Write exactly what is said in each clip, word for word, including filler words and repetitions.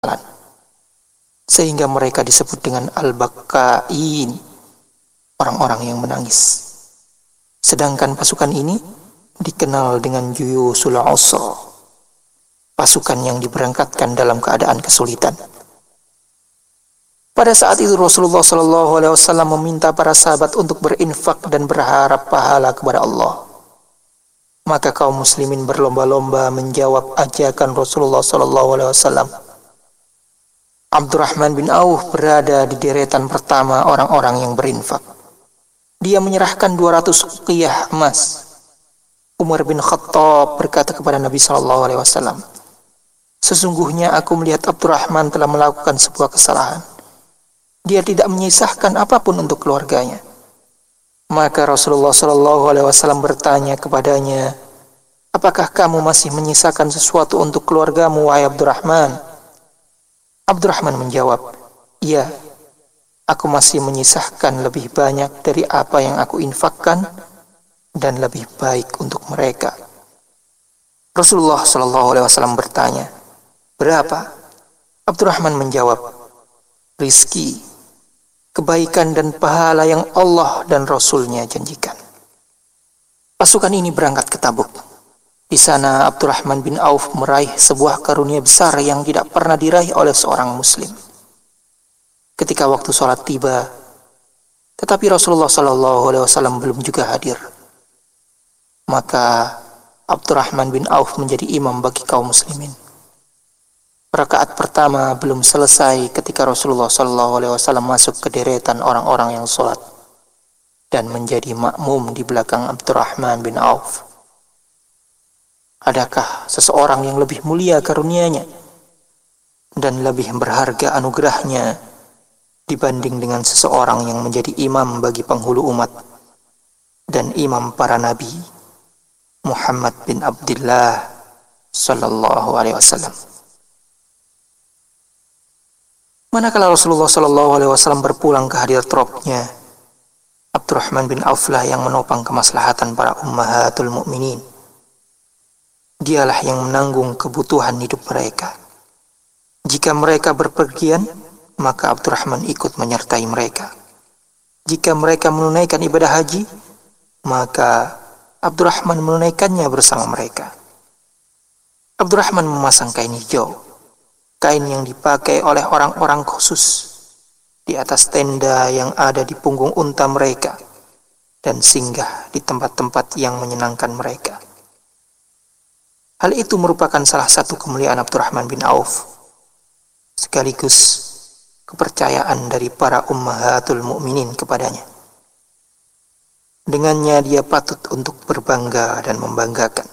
sehingga mereka disebut dengan al-bakkain, orang-orang yang menangis. Sedangkan pasukan ini dikenal dengan juyusul usra, pasukan yang diberangkatkan dalam keadaan kesulitan. Pada saat itu Rasulullah shallallahu alaihi wasallam meminta para sahabat untuk berinfak dan berharap pahala kepada Allah. Maka kaum muslimin berlomba-lomba menjawab ajakan Rasulullah shallallahu alaihi wasallam. Abdurrahman bin Auf berada di deretan pertama orang-orang yang berinfak. Dia menyerahkan dua ratus uqiyah emas. Umar bin Khattab berkata kepada Nabi shallallahu alaihi wasallam, "Sesungguhnya aku melihat Abdurrahman telah melakukan sebuah kesalahan. Dia tidak menyisahkan apapun untuk keluarganya." Maka Rasulullah shallallahu alaihi wasallam bertanya kepadanya, "Apakah kamu masih menyisakan sesuatu untuk keluargamu, wahai Abdurrahman?" Abdurrahman menjawab, "Iya, aku masih menyisahkan lebih banyak dari apa yang aku infakkan dan lebih baik untuk mereka." Rasulullah shallallahu alaihi wasallam bertanya, "Berapa?" Abdurrahman menjawab, "Rizki, kebaikan dan pahala yang Allah dan Rasulnya janjikan." Pasukan ini berangkat ke Tabuk. Di sana Abdurrahman bin Auf meraih sebuah karunia besar yang tidak pernah diraih oleh seorang muslim. Ketika waktu sholat tiba, tetapi Rasulullah shallallahu alaihi wasallam belum juga hadir, maka Abdurrahman bin Auf menjadi imam bagi kaum muslimin. Rakaat pertama belum selesai ketika Rasulullah shallallahu alaihi wasallam masuk ke deretan orang-orang yang sholat dan menjadi makmum di belakang Abdurrahman bin Auf. Adakah seseorang yang lebih mulia karunianya dan lebih berharga anugerahnya dibanding dengan seseorang yang menjadi imam bagi penghulu umat dan imam para nabi, Muhammad bin Abdullah sallallahu alaihi wasallam? Manakala Rasulullah sallallahu alaihi wasallam berpulang ke Hadirtropnya, Abdurrahman bin Auf lah yang menopang kemaslahatan para ummahatul mukminin. Dialah yang menanggung kebutuhan hidup mereka. Jika mereka berpergian, maka Abdurrahman ikut menyertai mereka. Jika mereka menunaikan ibadah haji, maka Abdurrahman menunaikannya bersama mereka. Abdurrahman memasang kain hijau, kain yang dipakai oleh orang-orang khusus, di atas tenda yang ada di punggung unta mereka, dan singgah di tempat-tempat yang menyenangkan mereka. Hal itu merupakan salah satu kemuliaan Abdurrahman bin Auf, sekaligus kepercayaan dari para ummahatul mukminin kepadanya. Dengannya dia patut untuk berbangga dan membanggakan.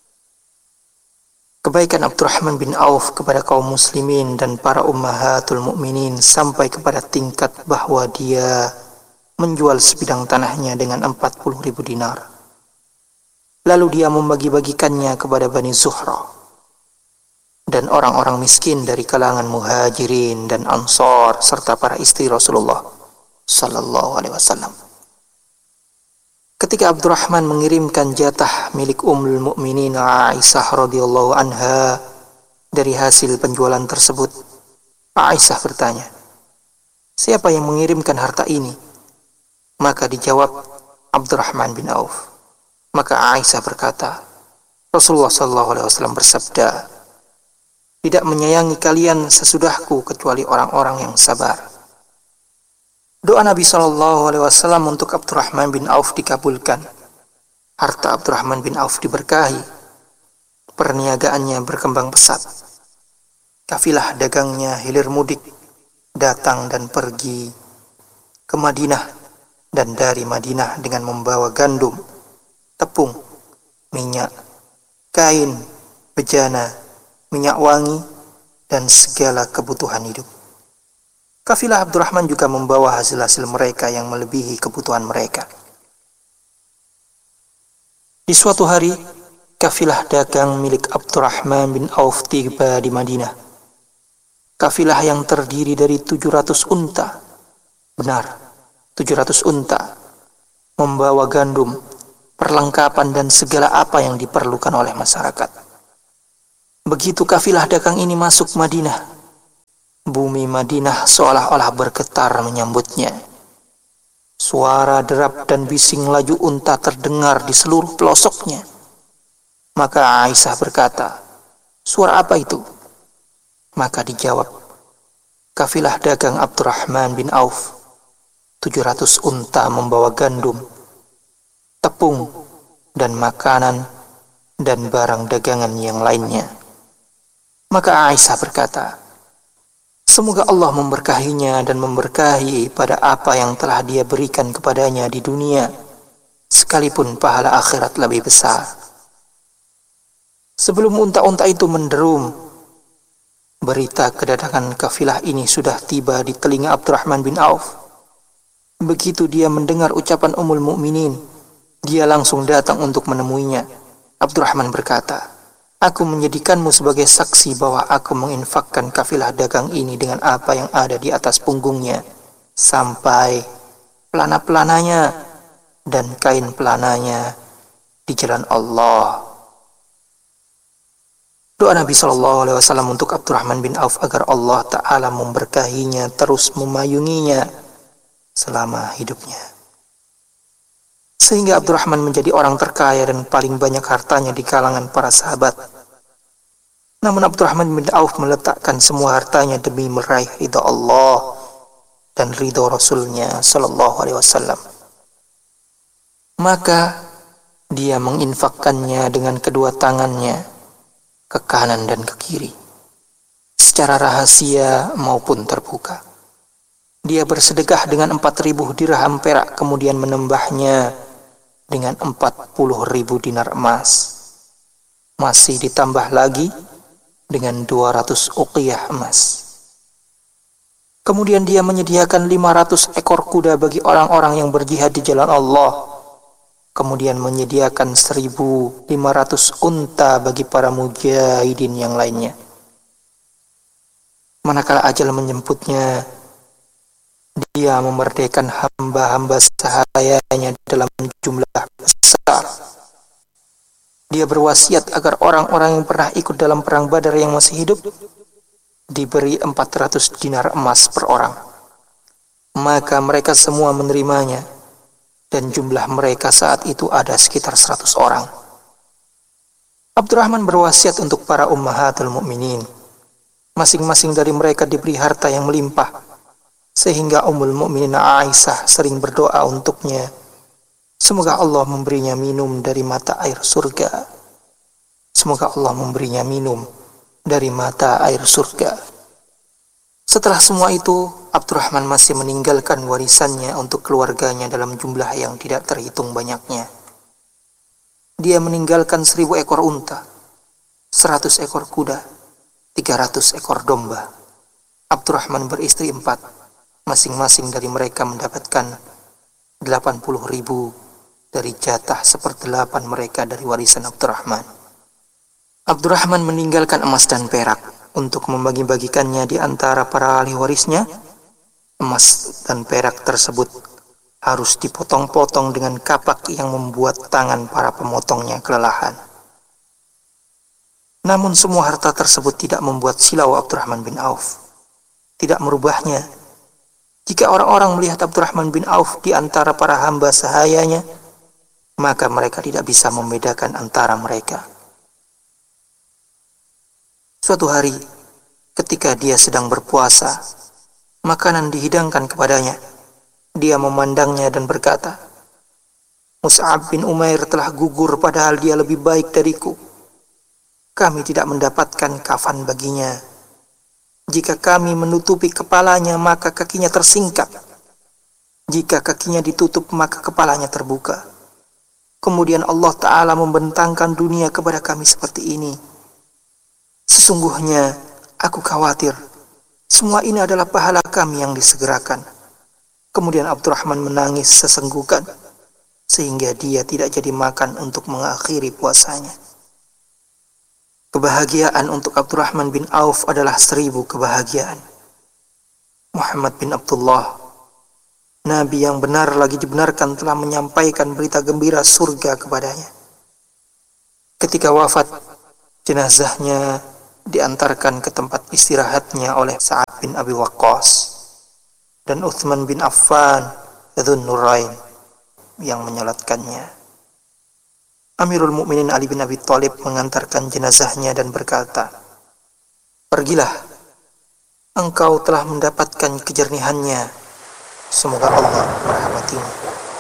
Kebaikan Abdurrahman bin Auf kepada kaum muslimin dan para ummahatul mukminin sampai kepada tingkat bahwa dia menjual sebidang tanahnya dengan empat puluh ribu dinar. Lalu dia membagi-bagikannya kepada Bani Zuhra dan orang-orang miskin dari kalangan muhajirin dan ansar serta para istri Rasulullah sallallahu alaihi wasallam. Ketika Abdurrahman mengirimkan jatah milik Ummul Mukminin Aisyah radhiyallahu anha dari hasil penjualan tersebut, Aisyah bertanya, "Siapa yang mengirimkan harta ini?" Maka dijawab Abdurrahman bin Auf. Maka Aisyah berkata, "Rasulullah sallallahu alaihi wasallam bersabda, tidak menyayangi kalian sesudahku kecuali orang-orang yang sabar." Doa Nabi shallallahu alaihi wasallam untuk Abdurrahman bin Auf dikabulkan. Harta Abdurrahman bin Auf diberkahi. Perniagaannya berkembang pesat. Kafilah dagangnya hilir mudik, datang dan pergi ke Madinah, dan dari Madinah dengan membawa gandum, tepung, minyak, kain, bejana, minyak wangi, dan segala kebutuhan hidup. Kafilah Abdurrahman juga membawa hasil-hasil mereka yang melebihi kebutuhan mereka. Di suatu hari, kafilah dagang milik Abdurrahman bin Auf tiba di Madinah. Kafilah yang terdiri dari tujuh ratus unta, benar, tujuh ratus unta, membawa gandum, perlengkapan dan segala apa yang diperlukan oleh masyarakat. Begitu kafilah dagang ini masuk Madinah, Bumi Madinah seolah-olah bergetar menyambutnya. Suara derap dan bising laju unta terdengar di seluruh pelosoknya. Maka Aisyah berkata, "Suara apa itu?" Maka dijawab, "Kafilah dagang Abdurrahman bin Auf. tujuh ratus unta membawa gandum, tepung, dan makanan, dan barang dagangan yang lainnya." Maka Aisyah berkata, "Semoga Allah memberkahinya dan memberkahi pada apa yang telah Dia berikan kepadanya di dunia, sekalipun pahala akhirat lebih besar." Sebelum unta-unta itu menderum, berita kedatangan kafilah ini sudah tiba di telinga Abdurrahman bin Auf. Begitu dia mendengar ucapan Ummul Mukminin, dia langsung datang untuk menemuinya. Abdurrahman berkata, "Aku menjadikanmu sebagai saksi bahwa aku menginfakkan kafilah dagang ini dengan apa yang ada di atas punggungnya, sampai pelana-pelananya dan kain pelananya di jalan Allah." Doa Nabi shallallahu alaihi wasallam untuk Abdurrahman bin Auf agar Allah Ta'ala memberkahinya, terus memayunginya selama hidupnya. Sehingga Abdurrahman menjadi orang terkaya dan paling banyak hartanya di kalangan para sahabat. Namun Abdurrahman bin Auf meletakkan semua hartanya demi meraih ridha Allah dan ridha Rasulnya Sallallahu Alaihi Wasallam. Maka dia menginfakkannya dengan kedua tangannya, ke kanan dan ke kiri, secara rahasia maupun terbuka. Dia bersedekah dengan empat ribu dirham perak, kemudian menambahnya dengan empat puluh ribu dinar emas. Masih ditambah lagi dengan dua ratus uqiyah emas. Kemudian dia menyediakan lima ratus ekor kuda bagi orang-orang yang berjihad di jalan Allah. Kemudian menyediakan seribu lima ratus unta bagi para mujahidin yang lainnya. Manakala ajal menjemputnya, dia memerdekakan hamba-hamba sahayanya dalam jumlah besar. Dia berwasiat agar orang-orang yang pernah ikut dalam perang Badar yang masih hidup diberi empat ratus dinar emas per orang. Maka mereka semua menerimanya, dan jumlah mereka saat itu ada sekitar seratus orang. Abdurrahman berwasiat untuk para ummahatul mukminin. Masing-masing dari mereka diberi harta yang melimpah, sehingga Ummul Mukminin Aisyah sering berdoa untuknya, semoga Allah memberinya minum dari mata air surga. Semoga Allah memberinya minum dari mata air surga. Setelah semua itu, Abdurrahman masih meninggalkan warisannya untuk keluarganya dalam jumlah yang tidak terhitung banyaknya. Dia meninggalkan seribu ekor unta, seratus ekor kuda, tiga ratus ekor domba. Abdurrahman beristri empat, masing-masing dari mereka mendapatkan delapan puluh ribu dari jatah seperdelapan mereka dari warisan Abdurrahman. Abdurrahman meninggalkan emas dan perak untuk membagi-bagikannya di antara para ahli warisnya. Emas dan perak tersebut harus dipotong-potong dengan kapak yang membuat tangan para pemotongnya kelelahan. Namun semua harta tersebut tidak membuat silau Abdurrahman bin Auf, tidak merubahnya. Jika orang-orang melihat Abdurrahman bin Auf di antara para hamba sahayanya, maka mereka tidak bisa membedakan antara mereka. Suatu hari, ketika dia sedang berpuasa, makanan dihidangkan kepadanya. Dia memandangnya dan berkata, "Mus'ab bin Umair telah gugur padahal dia lebih baik dariku. Kami tidak mendapatkan kafan baginya. Jika kami menutupi kepalanya, maka kakinya tersingkap. Jika kakinya ditutup, maka kepalanya terbuka. Kemudian Allah Ta'ala membentangkan dunia kepada kami seperti ini. Sesungguhnya aku khawatir semua ini adalah pahala kami yang disegerakan." Kemudian Abdurrahman menangis sesenggukan, sehingga dia tidak jadi makan untuk mengakhiri puasanya. Kebahagiaan untuk Abdurrahman bin Auf adalah seribu kebahagiaan. Muhammad bin Abdullah, Nabi yang benar lagi dibenarkan, telah menyampaikan berita gembira surga kepadanya. Ketika wafat, jenazahnya diantarkan ke tempat istirahatnya oleh Sa'ad bin Abi Waqqas dan Uthman bin Affan Dzun Nurain yang menyolatkannya. Amirul Mukminin Ali bin Abi Thalib mengantarkan jenazahnya dan berkata, "Pergilah, engkau telah mendapatkan kejernihannya. Semoga Allah merahmatimu."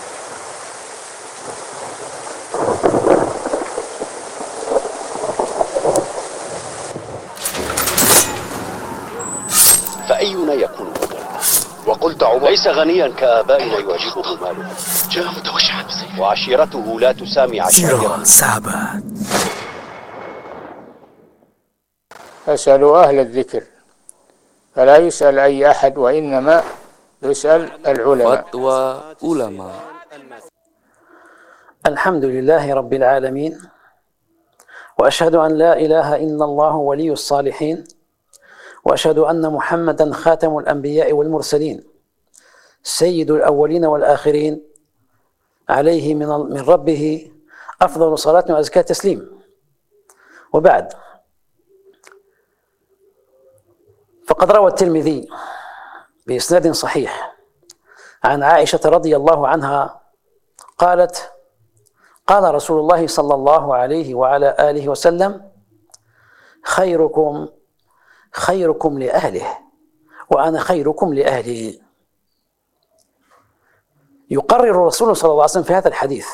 فأينا يكون وقلت عمر ليس غنيا كآبائنا يعجبه ماله جاء متوشعا وعشيرته لا تسامي عشيرته. فاسألوا أهل الذكر فلا يسأل أي أحد وإنما يسأل العلماء. فتوى علماء. الحمد لله رب العالمين، وأشهد أن لا إله إلا الله ولي الصالحين، وأشهد أن محمدا خاتم الأنبياء والمرسلين سيد الأولين والآخرين، عليه من من ربه أفضل صلاة وأزكى تسليم. وبعد، فقد روى الترمذي بإسناد صحيح عن عائشة رضي الله عنها قالت: قال رسول الله صلى الله عليه وعلى آله وسلم: خيركم خيركم لأهله وأنا خيركم لأهلي. يقرر الرسول صلى الله عليه وسلم في هذا الحديث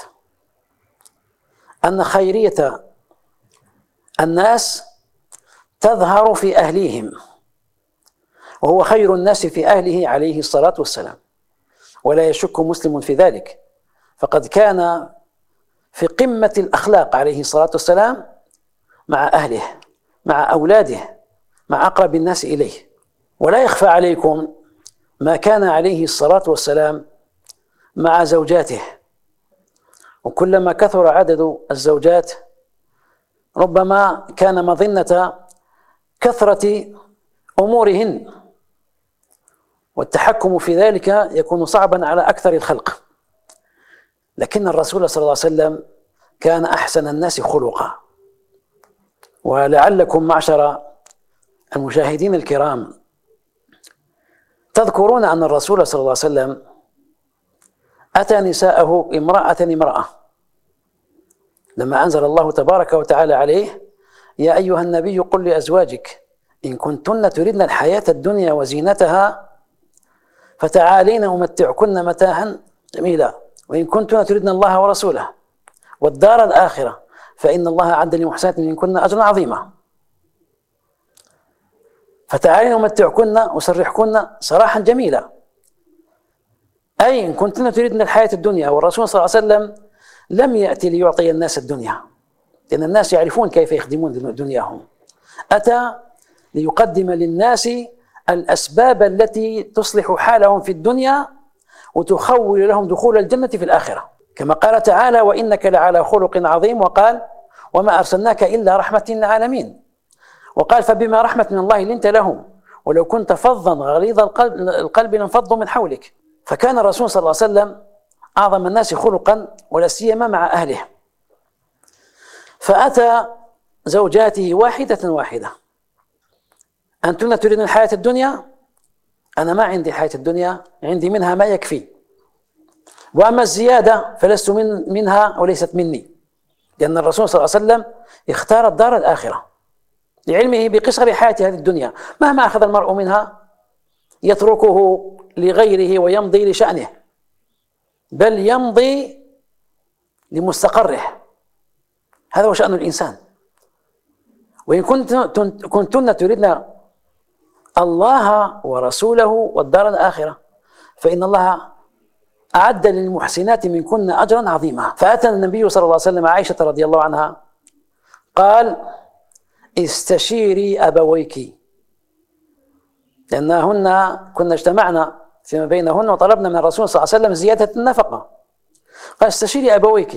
أن خيرية الناس تظهر في أهليهم، وهو خير الناس في أهله عليه الصلاة والسلام، ولا يشك مسلم في ذلك، فقد كان في قمة الأخلاق عليه الصلاة والسلام مع أهله، مع أولاده، مع أقرب الناس إليه. ولا يخفى عليكم ما كان عليه الصلاة والسلام مع زوجاته، وكلما كثر عدد الزوجات ربما كان مظنة كثرة أمورهن، والتحكم في ذلك يكون صعبا على أكثر الخلق. لكن الرسول صلى الله عليه وسلم كان أحسن الناس خلقا. ولعلكم معشر المشاهدين الكرام تذكرون أن الرسول صلى الله عليه وسلم أتى نساءه امرأة امرأة لما أنزل الله تبارك وتعالى عليه: يا أيها النبي قل لأزواجك إن كنتن تردن الحياة الدنيا وزينتها فتعالين أمتعكن متاعا جميلا، وإن كنتن تردن الله ورسوله والدار الآخرة فإن الله أعد للمحسنات منكن أجرا عظيما. فتعالين أمتعكن وسرحكن سراحا جميلا، أي إن كنتن تردن الحياة الدنيا. والرسول صلى الله عليه وسلم لم يأتي ليعطي الناس الدنيا، لأن الناس يعرفون كيف يخدمون دنياهم. أتى ليقدم للناس الأسباب التي تصلح حالهم في الدنيا وتخول لهم دخول الجنة في الآخرة، كما قال تعالى: وإنك لعلى خلق عظيم، وقال: وما أرسلناك إلا رحمة للعالمين، وقال: فبما رحمة من الله لنت لهم ولو كنت فظا غليظ القلب, القلب لانفضوا من حولك. فكان الرسول صلى الله عليه وسلم أعظم الناس خلقا ولا سيما مع أهله. فأتى زوجاته واحدة واحدة: أنتن تريدن الحياة الدنيا؟ أنا ما عندي الحياة الدنيا، عندي منها ما يكفي، وأما الزيادة فلست من منها وليست مني، لأن الرسول صلى الله عليه وسلم اختار الدار الآخرة لعلمه بقصر حياة هذه الدنيا. مهما أخذ المرء منها يتركه لغيره ويمضي لشأنه، بل يمضي لمستقره. هذا هو شأن الإنسان. وإن كنتن تريدن الله ورسوله والدار الآخرة فإن الله أعد للمحسنات منكن أجرا عظيما. فأتى النبي صلى الله عليه وسلم عائشة رضي الله عنها قال: استشيري أبويك، لأنهن كنا اجتمعنا فيما بينهن وطلبنا من الرسول صلى الله عليه وسلم زيادة النفقة. قال: استشيري أبويك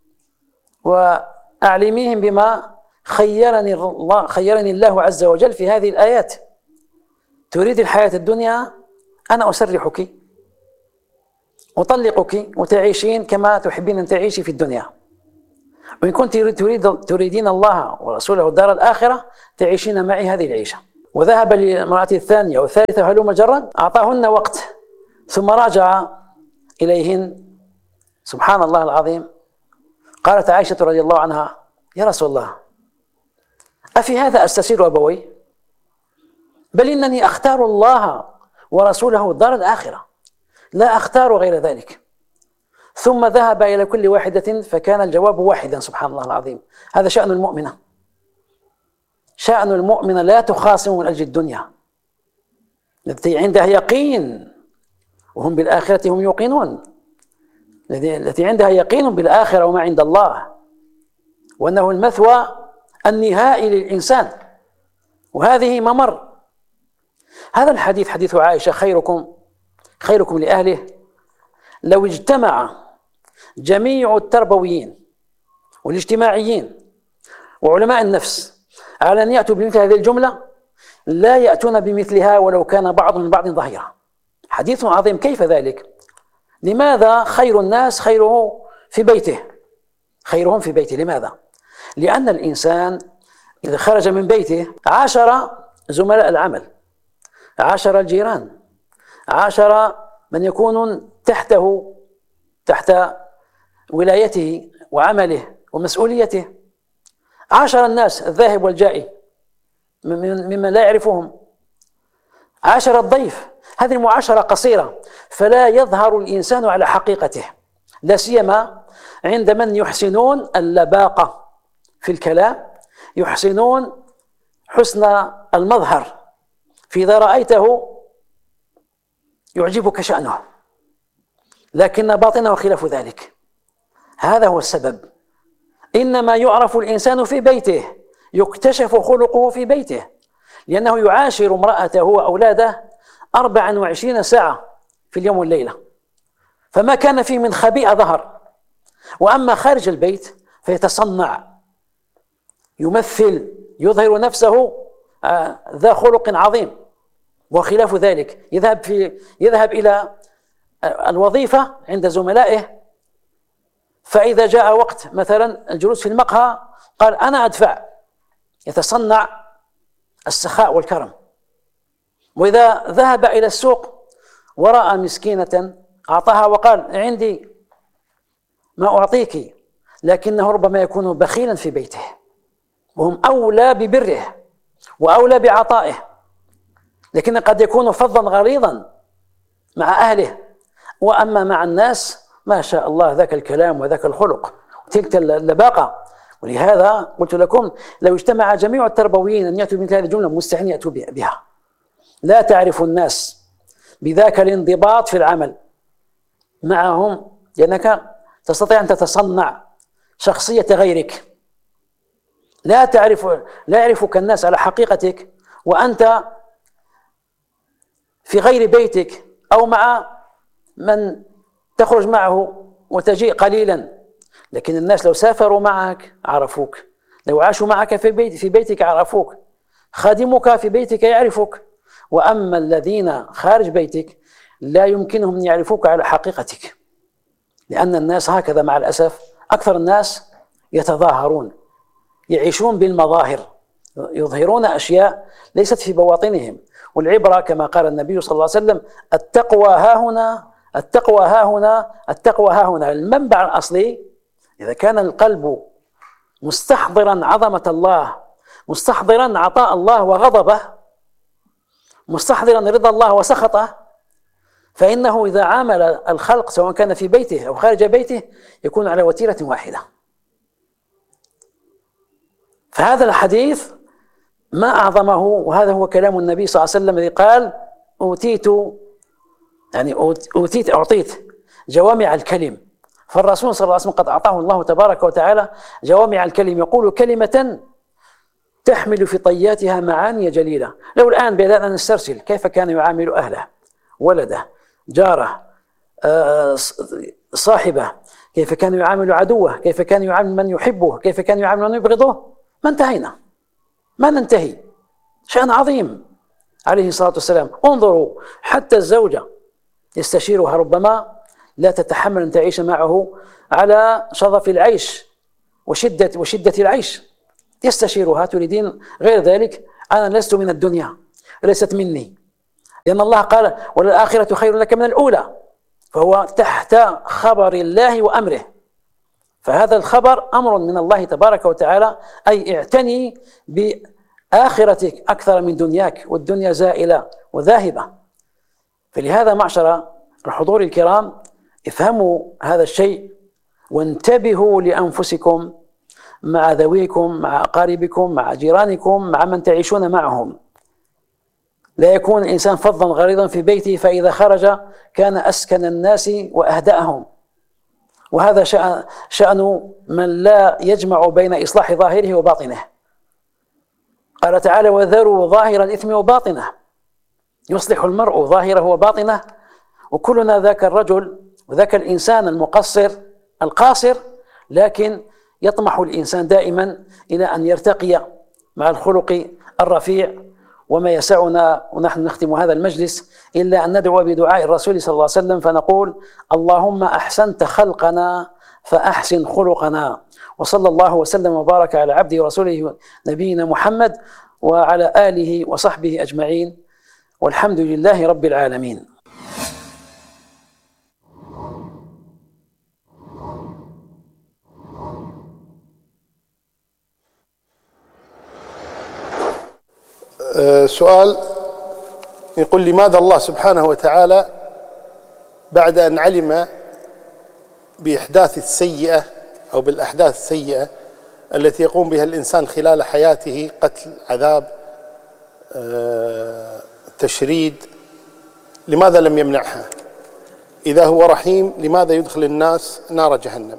وأعلميهم بما خيرني الله خيرني الله عز وجل في هذه الآيات. تريد الحياة الدنيا، أنا أسرحك أطلقك وتعيشين كما تحبين أن تعيشي في الدنيا، وإن كنت تريد تريدين الله ورسوله الدار الآخرة تعيشين معي هذه العيشة. وذهب لامرأته الثانية والثالثة هلم جرا، أعطاهن وقت ثم راجع إليهن. سبحان الله العظيم، قالت عائشة رضي الله عنها: يا رسول الله، أفي هذا أستسير أبوي؟ بل إنني أختار الله ورسوله الدار الآخرة، لا أختار غير ذلك. ثم ذهب إلى كل واحدة فكان الجواب واحدا. سبحان الله العظيم، هذا شأن المؤمنة. شأن المؤمنة لا تخاصم من أجل الدنيا، التي عندها يقين وهم بالآخرة هم يوقنون، التي عندها يقين بالآخرة وما عند الله، وأنه المثوى النهائي للإنسان، وهذه ممر. هذا الحديث حديث عائشة: خيركم خيركم لأهله. لو اجتمع جميع التربويين والاجتماعيين وعلماء النفس على أن يأتوا بمثل هذه الجملة لا يأتون بمثلها ولو كان بعض من بعض ظهيرا. حديث عظيم. كيف ذلك؟ لماذا خير الناس خيره في بيته، خيرهم في بيته؟ لماذا؟ لأن الإنسان إذا خرج من بيته عاشر زملاء العمل، عاشر الجيران، عاشر من يكون تحته تحت ولايته وعمله ومسؤوليته، عاشر الناس الذاهب والجائي ممن لا يعرفهم، عاشر الضيف. هذه المعاشرة قصيرة، فلا يظهر الإنسان على حقيقته، لا سيما عند من يحسنون اللباقة في الكلام، يحسنون حسن المظهر، فإذا رأيته يعجبك شأنه لكن باطنه خلاف ذلك. هذا هو السبب. إنما يعرف الإنسان في بيته، يكتشف خلقه في بيته، لأنه يعاشر امرأته وأولاده أربعا وعشرين ساعة في اليوم والليلة، فما كان فيه من خبيئة ظهر. وأما خارج البيت فيتصنع، يمثل، يظهر نفسه ذا خلق عظيم، وخلاف ذلك يذهب في يذهب إلى الوظيفة عند زملائه، فإذا جاء وقت مثلا الجلوس في المقهى قال أنا أدفع، يتصنع السخاء والكرم. وإذا ذهب إلى السوق ورأى مسكينة أعطاها وقال عندي ما أعطيك، لكنه ربما يكون بخيلا في بيته، وهم أولى ببره وأولى بعطائه، لكن قد يكون فظا غليظا مع أهله، وأما مع الناس ما شاء الله ذاك الكلام وذاك الخلق وتلك اللباقة. ولهذا قلت لكم لو اجتمع جميع التربويين أن يأتوا بمثل هذه الجملة مستحيل يأتوا بها. لا تعرف الناس بذاك الانضباط في العمل معهم، لأنك تستطيع أن تتصنع شخصية غيرك. لا تعرف لا يعرفك الناس على حقيقتك وأنت في غير بيتك أو مع من تخرج معه وتجيء قليلا، لكن الناس لو سافروا معك عرفوك، لو عاشوا معك في بيت في بيتك عرفوك، خادمك في بيتك يعرفك. وأما الذين خارج بيتك لا يمكنهم أن يعرفوك على حقيقتك، لأن الناس هكذا مع الأسف، أكثر الناس يتظاهرون، يعيشون بالمظاهر، يظهرون أشياء ليست في بواطنهم. والعبرة كما قال النبي صلى الله عليه وسلم: التقوى ها هنا، التقوى ها هنا، التقوى ها هنا. المنبع الأصلي إذا كان القلب مستحضرا عظمة الله، مستحضرا عطاء الله وغضبه، مستحضرا رضا الله وسخطه، فإنه إذا عامل الخلق سواء كان في بيته أو خارج بيته يكون على وتيرة واحدة. فهذا الحديث ما أعظمه، وهذا هو كلام النبي صلى الله عليه وسلم الذي قال: أوتيت يعني أوتيت أعطيت جوامع الكلم. فالرسول صلى الله عليه وسلم قد أعطاه الله تبارك وتعالى جوامع الكلم، يقول كلمة تحمل في طياتها معاني جليلة. لو الآن بدأنا نسترسل كيف كان يعامل أهله، ولده، جاره، صاحبه، كيف كان يعامل عدوه، كيف كان يعامل من يحبه، كيف كان يعامل من يبغضه، ما انتهينا، ما ننتهي. شأن عظيم عليه الصلاة والسلام. انظروا حتى الزوجة يستشيرها، ربما لا تتحمل أن تعيش معه على شظف العيش وشدة وشدة العيش، يستشيرها: تريدين غير ذلك؟ أنا لست من الدنيا، ليست مني، لأن الله قال: وللآخرة خير لك من الأولى، فهو تحت خبر الله وأمره. فهذا الخبر أمر من الله تبارك وتعالى، أي اعتني بآخرتك أكثر من دنياك، والدنيا زائلة وذاهبة. فلهذا معشر الحضور الكرام، افهموا هذا الشيء وانتبهوا لأنفسكم مع ذويكم، مع أقاربكم، مع جيرانكم، مع من تعيشون معهم. لا يكون الإنسان فظا غليظا في بيته، فإذا خرج كان أسكن الناس وأهدأهم. وهذا شأن, شأن من لا يجمع بين إصلاح ظاهره وباطنه. قال تعالى: وذروا ظاهر الإثم وباطنه. يصلح المرء ظاهره وباطنه، وكلنا ذاك الرجل وذاك الإنسان المقصر القاصر، لكن يطمح الإنسان دائما إلى أن يرتقي مع الخلق الرفيع. وما يسعنا ونحن نختم هذا المجلس إلا أن ندعو بدعاء الرسول صلى الله عليه وسلم، فنقول: اللهم أحسنت خلقنا فأحسن خلقنا. وصلى الله وسلم وبارك على عبده ورسوله نبينا محمد وعلى آله وصحبه أجمعين، والحمد لله رب العالمين. سؤال يقول: لماذا الله سبحانه وتعالى بعد أن علم بإحداث السيئة أو بالأحداث السيئة التي يقوم بها الإنسان خلال حياته، قتل، عذاب، تشريد، لماذا لم يمنعها؟ إذا هو رحيم لماذا يدخل الناس نار جهنم؟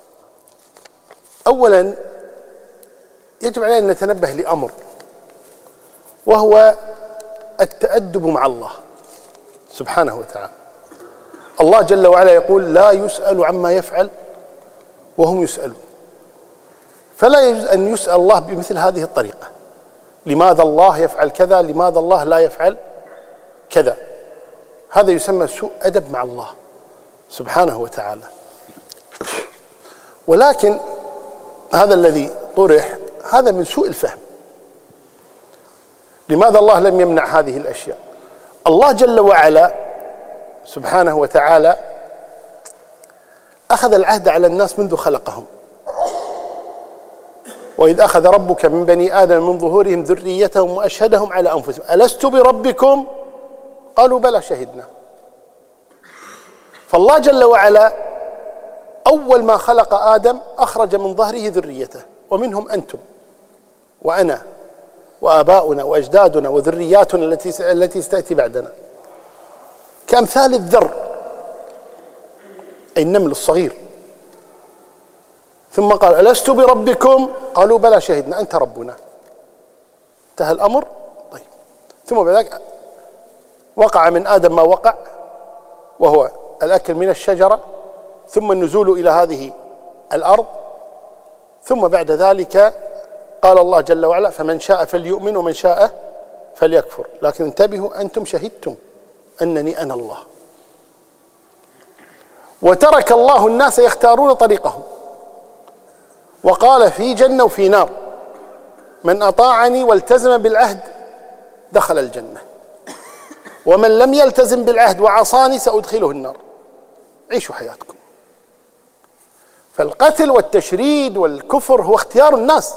أولا يجب علينا أن نتنبه لأمر، وهو التأدب مع الله سبحانه وتعالى. الله جل وعلا يقول: لا يسأل عما يفعل وهم يسألون. فلا يجوز أن يسأل الله بمثل هذه الطريقة: لماذا الله يفعل كذا، لماذا الله لا يفعل كذا. هذا يسمى سوء أدب مع الله سبحانه وتعالى. ولكن هذا الذي طرح هذا من سوء الفهم. لماذا الله لم يمنع هذه الأشياء؟ الله جل وعلا سبحانه وتعالى أخذ العهد على الناس منذ خلقهم. وإذ أخذ ربك من بني آدم من ظهورهم ذريتهم وأشهدهم على أنفسهم ألست بربكم؟ قالوا بلى شهدنا. فالله جل وعلا أول ما خلق آدم أخرج من ظهره ذريته، ومنهم أنتم وأنا وآباؤنا وأجدادنا وذرياتنا التي التي ستأتي بعدنا، كأمثال الذر أي النمل الصغير. ثم قال ألست بربكم؟ قالوا بلى شهدنا أنت ربنا. انتهى الأمر. طيب، ثم بعد وقع من آدم ما وقع، وهو الأكل من الشجرة، ثم النزول إلى هذه الأرض، ثم بعد ذلك قال الله جل وعلا: فمن شاء فليؤمن ومن شاء فليكفر. لكن انتبهوا، أنتم شهدتم أنني أنا الله. وترك الله الناس يختارون طريقهم، وقال: في جنة وفي نار، من أطاعني والتزم بالعهد دخل الجنة، ومن لم يلتزم بالعهد وعصاني سأدخله النار. عيشوا حياتكم. فالقتل والتشريد والكفر هو اختيار الناس،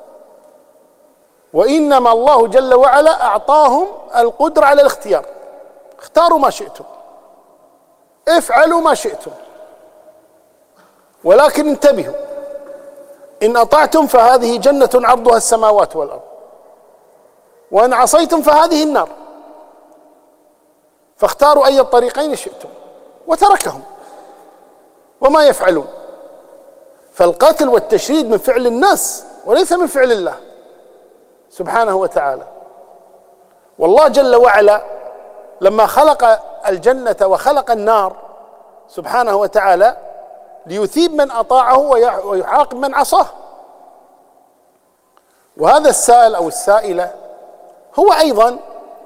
وإنما الله جل وعلا أعطاهم القدرة على الاختيار. اختاروا ما شئتم، افعلوا ما شئتم، ولكن انتبهوا: إن أطعتم فهذه جنة عرضها السماوات والأرض، وإن عصيتم فهذه النار. فاختاروا أي الطريقين شئتم، وتركهم وما يفعلون. فالقتل والتشريد من فعل الناس وليس من فعل الله سبحانه وتعالى. والله جل وعلا لما خلق الجنة وخلق النار سبحانه وتعالى ليثيب من أطاعه ويعاقب من عصاه. وهذا السائل أو السائلة هو أيضا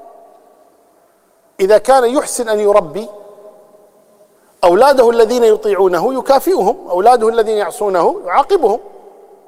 إذا كان يحسن أن يربي أولاده الذين يطيعونه يكافئهم، أولاده الذين يعصونه يعاقبهم.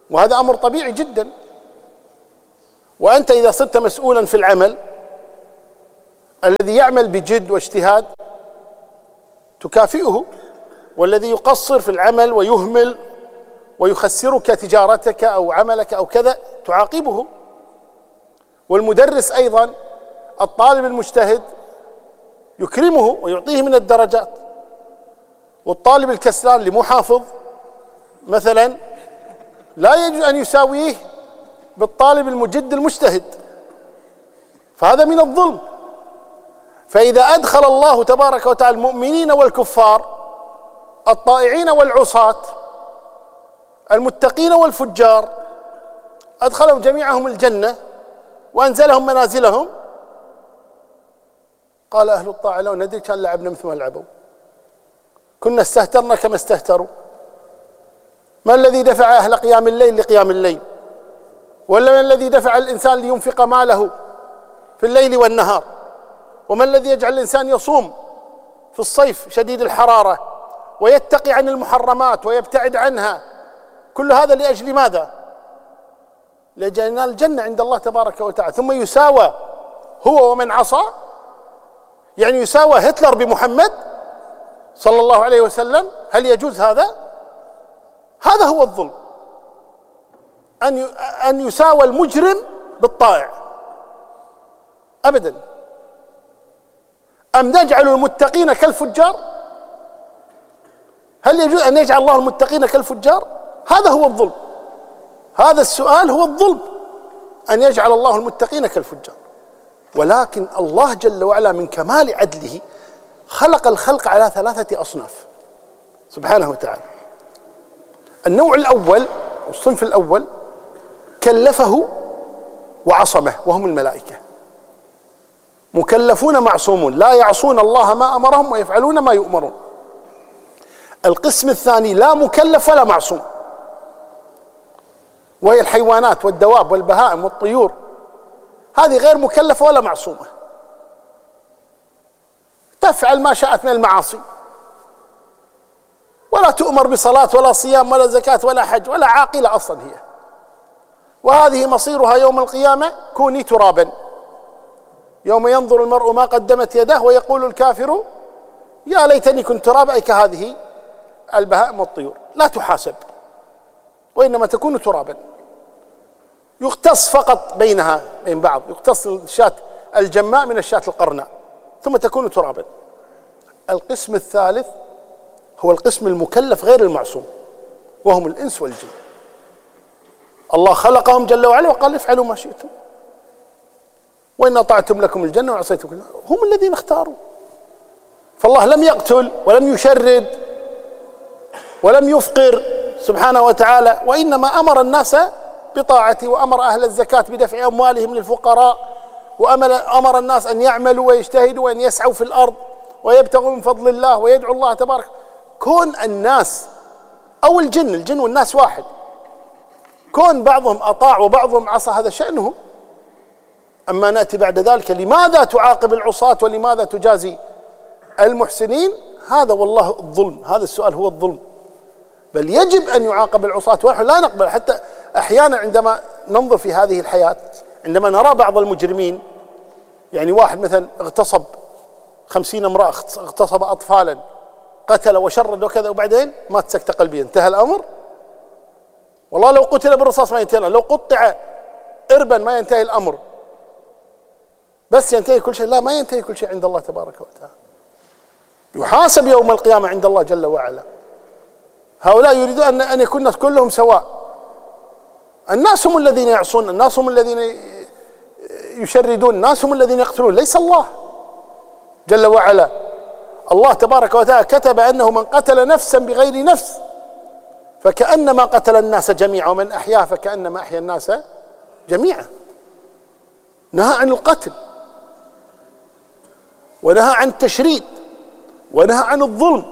وهذا أمر طبيعي جدا. وأنت إذا صرت مسؤولا في العمل، الذي يعمل بجد واجتهاد تكافئه، والذي يقصر في العمل ويهمل ويخسرك تجارتك أو عملك أو كذا تعاقبه. والمدرس أيضا الطالب المجتهد يكرمه ويعطيه من الدرجات، والطالب الكسلان لمحافظ مثلا لا يجوز أن يساويه بالطالب المجد المجتهد، فهذا من الظلم. فإذا أدخل الله تبارك وتعالى المؤمنين والكفار، الطائعين والعصاة، المتقين والفجار، أدخلهم جميعهم الجنة وأنزلهم منازلهم، قال أهل الطاعة لو ندري كان لعبنا مثل ما لعبوا، كنا استهترنا كما استهتروا. ما الذي دفع أهل قيام الليل لقيام الليل؟ ولا ما الذي دفع الإنسان لينفق ماله في الليل والنهار؟ وما الذي يجعل الإنسان يصوم في الصيف شديد الحرارة ويتقي عن المحرمات ويبتعد عنها؟ كل هذا لأجل ماذا؟ لأجل ينال الجنة عند الله تبارك وتعالى. ثم يساوى هو ومن عصى، يعني يساوى هتلر بمحمد صلى الله عليه وسلم. هل يجوز هذا؟ هذا هو الظلم، أن أن يساوى المجرم بالطائع أبدا. أم نجعل المتقين كالفجار؟ هل يجوز أن يجعل الله المتقين كالفجار؟ هذا هو الظلم، هذا السؤال هو الظلم، أن يجعل الله المتقين كالفجار. ولكن الله جل وعلا من كمال عدله خلق الخلق على ثلاثة أصناف سبحانه وتعالى. النوع الأول، الصنف الأول، كلفه وعصمه، وهم الملائكة، مكلفون معصومون لا يعصون الله ما أمرهم ويفعلون ما يؤمرون. القسم الثاني لا مكلف ولا معصوم، وهي الحيوانات والدواب والبهائم والطيور، هذه غير مكلفة ولا معصومة، تفعل ما شاءت من المعاصي، ولا تؤمر بصلاة ولا صيام ولا زكاة ولا حج، ولا عاقلة أصلا هي. وهذه مصيرها يوم القيامة كوني ترابا، يوم ينظر المرء ما قدمت يداه ويقول الكافر يا ليتني كنت ترابا، أي كهذه البهائم والطيور لا تحاسب، وإنما تكون ترابا، يقتص فقط بينها بين بعض، يقتص الشاة الجماء من الشاة القرناء، ثم تكون ترابا. القسم الثالث هو القسم المكلف غير المعصوم، وهم الإنس والجن. الله خلقهم جل وعلا وقال افعلوا ما شئتم، وإن أطعتم لكم الجنة وعصيتم النار، هم الذين اختاروا. فالله لم يقتل ولم يشرد ولم يفقر سبحانه وتعالى، وإنما أمر الناس بطاعته، وأمر أهل الزكاة بدفع أموالهم للفقراء، وأمر الناس أن يعملوا ويجتهدوا وأن يسعوا في الأرض ويبتغوا من فضل الله ويدعوا الله تبارك. كون الناس أو الجن، الجن والناس واحد، كون بعضهم أطاع وبعضهم عصى هذا شأنهم. أما نأتي بعد ذلك لماذا تعاقب العصاة ولماذا تجازي المحسنين؟ هذا والله الظلم، هذا السؤال هو الظلم. بل يجب أن يعاقب العصاة، ونحن لا نقبل. حتى أحيانا عندما ننظر في هذه الحياة، عندما نرى بعض المجرمين، يعني واحد مثلا اغتصب خمسين امرأة، اغتصب أطفالا، قتل وشرد وكذا، وبعدين مات سكتة قلبية، انتهى الأمر؟ والله لو قتل بالرصاص ما ينتهي الأمر، لو قطع إربا ما ينتهي الأمر، بس ينتهي كل شيء؟ لا، ما ينتهي كل شيء عند الله تبارك وتعالى، يحاسب يوم القيامة عند الله جل وعلا. هؤلاء يريدون أن أن يكون الناس كلهم سواء، الناس هم الذين يعصون، الناس هم الذين يشردون، الناس هم الذين يقتلون، ليس الله جل وعلا. الله تبارك وتعالى كتب أنه من قتل نفسا بغير نفس فكأنما قتل الناس جميعا، ومن أحياه فكأنما أحيا الناس جميعا. نهى عن القتل، ونهى عن التشريد، ونهى عن الظلم،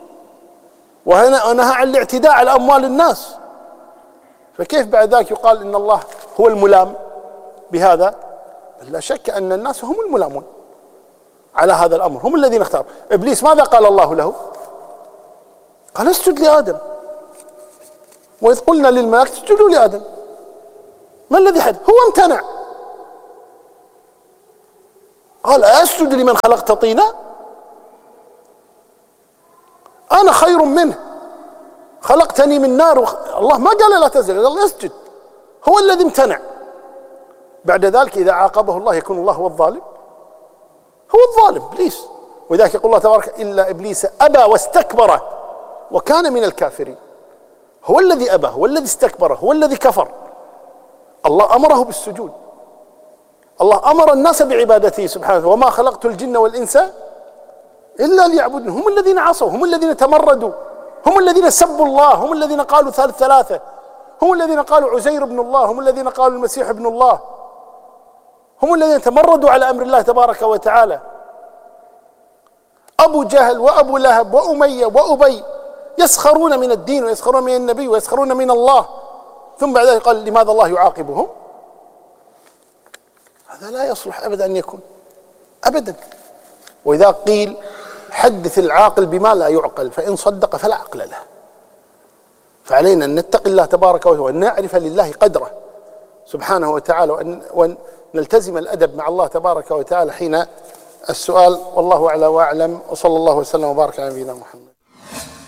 ونهى عن الاعتداء على أموال الناس. فكيف بعد ذلك يقال إن الله هو الملام بهذا؟ لا شك أن الناس هم الملامون على هذا الأمر، هم الذين اختاروا. إبليس ماذا قال الله له؟ قال اسجد لآدم، وإذ قلنا للملائكة اسجدوا لآدم، ما الذي حدث؟ هو امتنع، قال أسجد لمن خلقت طينا، أنا خير منه، خلقتني من نار وخ... الله ما قال لا تسجد، قال اسجد، هو الذي امتنع. بعد ذلك إذا عاقبه الله يكون الله هو الظالم؟ هو الظالم إبليس. ولذلك يقول الله تبارك إلا إبليس أبى واستكبر وكان من الكافرين. هو الذي أبى، هو الذي استكبر، هو الذي كفر. الله أمره بالسجود، الله أمر الناس بعبادته سبحانه، وما خلقت الجن والإنس إلا ليعبدون. هم الذين عصوا، هم الذين تمردوا، هم الذين سبوا الله، هم الذين قالوا ثالث ثلاثة، هم الذين قالوا عزير ابن الله، هم الذين قالوا المسيح ابن الله، هم الذين تمردوا على أمر الله تبارك وتعالى. أبو جهل وأبو لهب وأمية وأبي يسخرون من الدين ويسخرون من النبي ويسخرون من الله، ثم بعد ذلك قال لماذا الله يعاقبهم؟ هذا لا يصلح أبدا أن يكون أبدا. وإذا قيل حدث العاقل بما لا يعقل فإن صدق فلا عقل له. فعلينا أن نتقي الله تبارك وتعالى وأن نعرف لله قدره سبحانه وتعالى، وأن, وأن نلتزم الأدب مع الله تبارك وتعالى حين السؤال. والله أعلى وأعلم، وصلى الله وسلم وبارك على نبينا محمد.